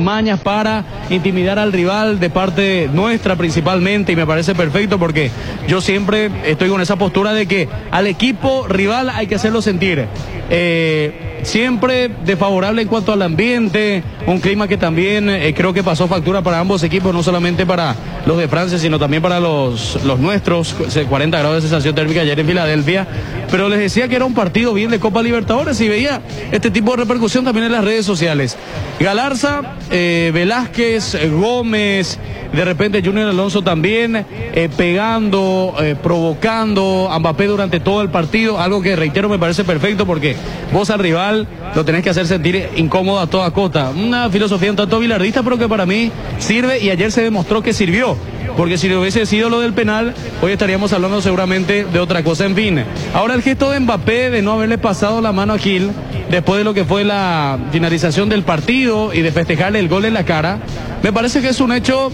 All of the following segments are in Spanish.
mañas para intimidar al rival de parte nuestra principalmente, y me parece perfecto porque yo siempre estoy con esa postura de que al equipo rival hay que hacerlo sentir. Siempre desfavorable en cuanto al ambiente, un clima que también creo que pasó factura para ambos equipos, no solamente para los de Francia, sino también para los nuestros, 40 grados de sensación térmica ayer en Filadelfia, pero les decía que era un partido bien de Copa Libertadores y veía este tipo de repercusión también en las redes sociales. Galarza, Velázquez, Gómez, de repente Junior Alonso también, pegando, provocando a Mbappé durante todo el partido, algo que reitero me parece perfecto porque vos al rival lo tenés que hacer sentir incómodo a toda costa. Una filosofía un tanto bilardista, pero que para mí sirve, y ayer se demostró que sirvió. Porque si no hubiese sido lo del penal, hoy estaríamos hablando seguramente de otra cosa. En fin, ahora el gesto de Mbappé de no haberle pasado la mano a Gil después de lo que fue la finalización del partido y de festejarle el gol en la cara, me parece que es un hecho.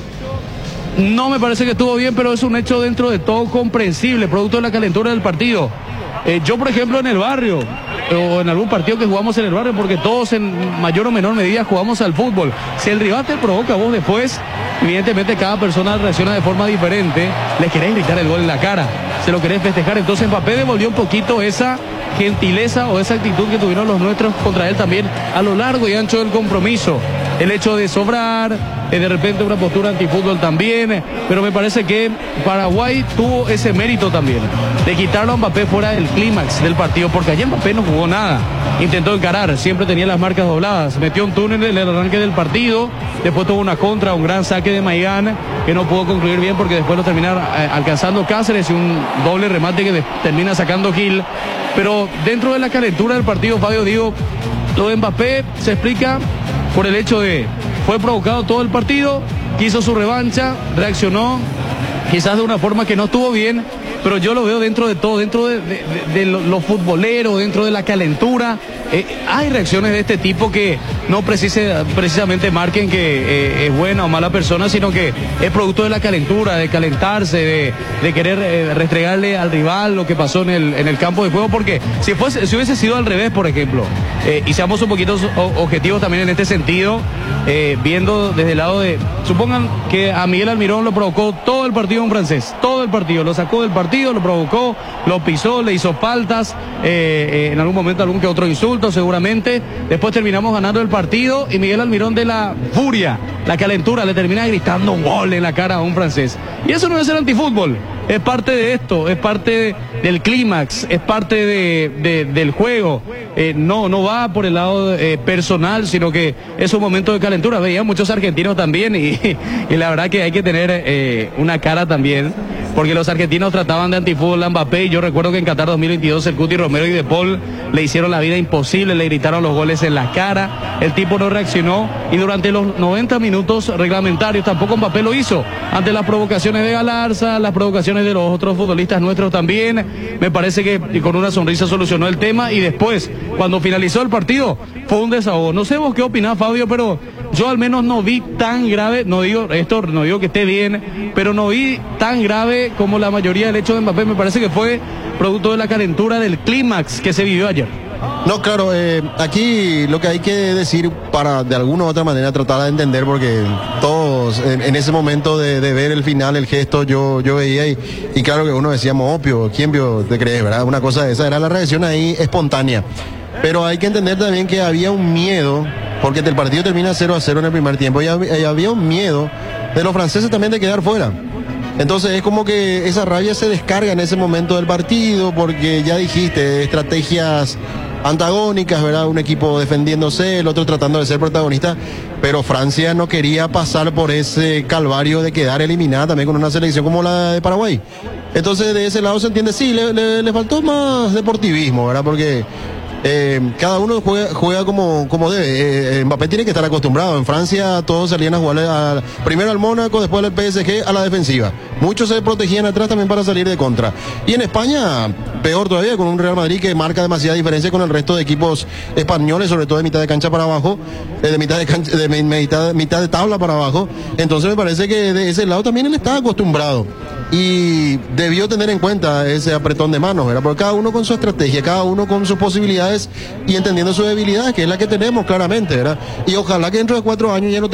No me parece que estuvo bien, pero es un hecho dentro de todo comprensible, producto de la calentura del partido. Yo, por ejemplo, en el barrio, o en algún partido que jugamos en el barrio, porque todos en mayor o menor medida jugamos al fútbol. Si el rival te provoca, vos después, evidentemente cada persona reacciona de forma diferente, le querés gritar el gol en la cara, se lo querés festejar. Entonces Mbappé devolvió un poquito esa gentileza o esa actitud que tuvieron los nuestros contra él también a lo largo y ancho del compromiso. El hecho de sobrar, de repente una postura antifútbol también, pero me parece que Paraguay tuvo ese mérito también, de quitarlo a Mbappé fuera del clímax del partido, porque ayer Mbappé no jugó nada, intentó encarar, siempre tenía las marcas dobladas, metió un túnel en el arranque del partido, después tuvo una contra, un gran saque de Maigán, que no pudo concluir bien porque después lo termina alcanzando Cáceres y un doble remate que termina sacando Gil, pero dentro de la calentura del partido, Fabio, digo, lo de Mbappé se explica por el hecho de, fue provocado todo el partido, quiso su revancha, reaccionó, quizás de una forma que no estuvo bien, pero yo lo veo dentro de todo, dentro de lo futbolero, dentro de la calentura. Hay reacciones de este tipo que no precisamente marquen que es buena o mala persona, sino que es producto de la calentura, de calentarse, de querer restregarle al rival lo que pasó en el campo de juego, porque si hubiese sido al revés, por ejemplo, y seamos un poquito objetivos también en este sentido, viendo desde el lado de, supongan que a Miguel Almirón lo provocó todo el partido un francés, todo el partido, lo sacó del partido, lo provocó, lo pisó, le hizo faltas, en algún momento algún que otro insulto seguramente, después terminamos ganando el partido y Miguel Almirón, de la furia, la calentura, le termina gritando un gol en la cara a un francés, y eso no es el antifútbol, es parte de esto, es parte del clímax, es parte del juego, no va por el lado personal, sino que es un momento de calentura. Veía muchos argentinos también y la verdad que hay que tener una cara también, porque los argentinos trataban de antifútbol a Mbappé, y yo recuerdo que en Qatar 2022 el Cuti Romero y De Paul le hicieron la vida imposible, le gritaron los goles en la cara, el tipo no reaccionó, y durante los 90 minutos reglamentarios tampoco Mbappé lo hizo, ante las provocaciones de Galarza, las provocaciones de los otros futbolistas nuestros también. Me parece que con una sonrisa solucionó el tema, y después, cuando finalizó el partido, fue un desahogo. No sé vos qué opinás, Fabio, pero yo al menos no vi tan grave, no digo que esté bien, pero no vi tan grave como la mayoría del hecho de Mbappé. Me parece que fue producto de la calentura del clímax que se vivió ayer. No, claro, aquí lo que hay que decir para de alguna u otra manera tratar de entender, porque todos en ese momento de ver el final, el gesto, yo veía y claro que uno decíamos, obvio, ¿quién vio? ¿Te crees, verdad? Una cosa de esa, era la reacción ahí espontánea. Pero hay que entender también que había un miedo, porque el partido termina 0-0 en el primer tiempo, y había un miedo de los franceses también de quedar fuera. Entonces es como que esa rabia se descarga en ese momento del partido, porque ya dijiste, estrategias antagónicas, ¿verdad? Un equipo defendiéndose, el otro tratando de ser protagonista, pero Francia no quería pasar por ese calvario de quedar eliminada también con una selección como la de Paraguay. Entonces de ese lado se entiende, sí, le faltó más deportivismo, ¿verdad? Porque cada uno juega como debe. Mbappé tiene que estar acostumbrado. En Francia todos salían a jugar primero al Mónaco, después al PSG, a la defensiva. Muchos se protegían atrás también para salir de contra. Y en España, peor todavía, con un Real Madrid que marca demasiada diferencia con el resto de equipos españoles, sobre todo de mitad de cancha para abajo, mitad de tabla para abajo. Entonces me parece que de ese lado también él está acostumbrado. Y debió tener en cuenta ese apretón de manos, ¿verdad? Porque cada uno con su estrategia, cada uno con sus posibilidades y entendiendo sus debilidades, que es la que tenemos claramente, ¿verdad? Y ojalá que dentro de 4 años ya no